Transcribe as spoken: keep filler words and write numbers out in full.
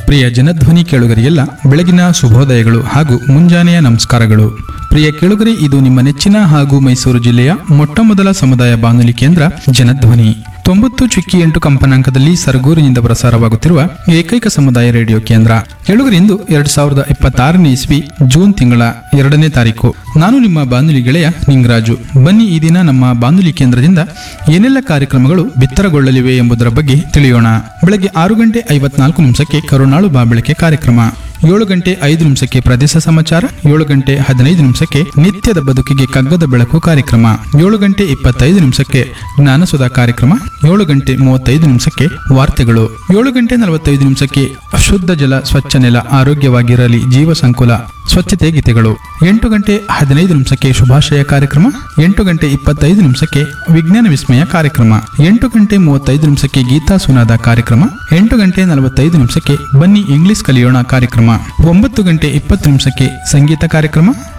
ಪ್ರಿಯ ಜನಧ್ವನಿ ಕೇಳುಗರಿಗೆಲ್ಲ ಬೆಳಗಿನ ಶುಭೋದಯಗಳು ಹಾಗೂ ಮುಂಜಾನೆಯ ನಮಸ್ಕಾರಗಳು. ಪ್ರಿಯ ಕೇಳುಗರೆ, ಇದು ನಿಮ್ಮ ನೆಚ್ಚಿನ ಹಾಗೂ ಮೈಸೂರು ಜಿಲ್ಲೆಯ ಮೊಟ್ಟಮೊದಲ ಸಮುದಾಯ ಬಾನುಲಿ ಕೇಂದ್ರ ಜನಧ್ವನಿ. ತೊಂಬತ್ತು ಚುಕ್ಕಿ ಎಂಟು ಕಂಪನಾಂಕದಲ್ಲಿ ಸರಗೂರಿನಿಂದ ಪ್ರಸಾರವಾಗುತ್ತಿರುವ ಏಕೈಕ ಸಮುದಾಯ ರೇಡಿಯೋ ಕೇಂದ್ರ. ಕೇಳುಗರಿಂದು ಎರಡ್ ಸಾವಿರದ ಇಪ್ಪತ್ತಾರನೇ ಇಸ್ವಿ ಜೂನ್ ತಿಂಗಳ ಎರಡನೇ ತಾರೀಕು. ನಾನು ನಿಮ್ಮ ಬಾನುಲಿ ಗೆಳೆಯ ನಿಂಗರಾಜು. ಬನ್ನಿ ಈ ದಿನ ನಮ್ಮ ಬಾನುಲಿ ಕೇಂದ್ರದಿಂದ ಏನೆಲ್ಲ ಕಾರ್ಯಕ್ರಮಗಳು ಬಿತ್ತರಗೊಳ್ಳಲಿವೆ ಎಂಬುದರ ಬಗ್ಗೆ ತಿಳಿಯೋಣ. ಬೆಳಗ್ಗೆ ಆರು ಗಂಟೆ ಐವತ್ನಾಲ್ಕು ನಿಮಿಷಕ್ಕೆ ಕರುಣಾಳು ಬಾಬೆಳಕೆ ಕಾರ್ಯಕ್ರಮ, ಏಳು ಗಂಟೆ ಐದು ನಿಮಿಷಕ್ಕೆ ಪ್ರದೇಶ ಸಮಾಚಾರ, ಏಳು ಗಂಟೆ ಹದಿನೈದು ನಿಮಿಷಕ್ಕೆ ನಿತ್ಯದ ಬದುಕಿಗೆ ಕಗ್ಗದ ಬೆಳಕು ಕಾರ್ಯಕ್ರಮ, ಏಳು ಗಂಟೆ ಇಪ್ಪತ್ತೈದು ನಿಮಿಷಕ್ಕೆ ಜ್ಞಾನಸುಧಾ ಕಾರ್ಯಕ್ರಮ, ಏಳು ಗಂಟೆ ಮೂವತ್ತೈದು ನಿಮಿಷಕ್ಕೆ ವಾರ್ತೆಗಳು, ಏಳು ಗಂಟೆ ನಲವತ್ತೈದು ನಿಮಿಷಕ್ಕೆ ಶುದ್ಧ ಜಲ ಸ್ವಚ್ಛ ನೆಲ ಆರೋಗ್ಯವಾಗಿರಲಿ ಜೀವ ಸಂಕುಲ ಸ್ವಚ್ಛತೆ ಗೀತೆಗಳು, ಎಂಟು ಗಂಟೆ ಹದಿನೈದು ನಿಮಿಷಕ್ಕೆ ಶುಭಾಶಯ ಕಾರ್ಯಕ್ರಮ, ಎಂಟು ಗಂಟೆ ಇಪ್ಪತ್ತೈದು ನಿಮಿಷಕ್ಕೆ ವಿಜ್ಞಾನ ವಿಸ್ಮಯ ಕಾರ್ಯಕ್ರಮ, ಎಂಟು ಗಂಟೆ ಮೂವತ್ತೈದು ನಿಮಿಷಕ್ಕೆ ಗೀತಾ ಸುನಾದ ಕಾರ್ಯಕ್ರಮ, ಎಂಟು ಗಂಟೆ ನಲವತ್ತೈದು ನಿಮಿಷಕ್ಕೆ ಬನ್ನಿ ಇಂಗ್ಲಿಷ್ ಕಲಿಯೋಣ ಕಾರ್ಯಕ್ರಮ, ಒಂಬತ್ತು ಗಂಟೆ ಇಪ್ಪತ್ತು ನಿಮಿಷಕ್ಕೆ ಸಂಗೀತ ಕಾರ್ಯಕ್ರಮ,